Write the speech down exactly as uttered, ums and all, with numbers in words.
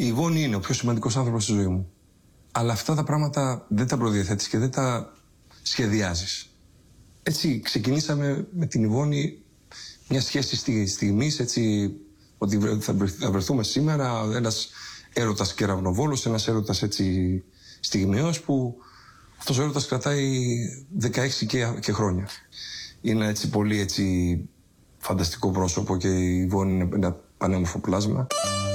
Η Ιβόνη είναι ο πιο σημαντικός άνθρωπος στη ζωή μου. Αλλά αυτά τα πράγματα δεν τα προδιαθέτεις και δεν τα σχεδιάζεις. Έτσι ξεκινήσαμε με την Ιβόνη μια σχέση στη στιγμής, έτσι, ότι θα βρεθούμε σήμερα, ένας έρωτας κεραυνοβόλος, ένας έρωτας έτσι στιγμιαίος, που αυτός ο έρωτας κρατάει δεκαέξι και, και χρόνια. Είναι έτσι πολύ έτσι φανταστικό πρόσωπο και η Ιβόνη είναι ένα πανέμορφο πλάσμα.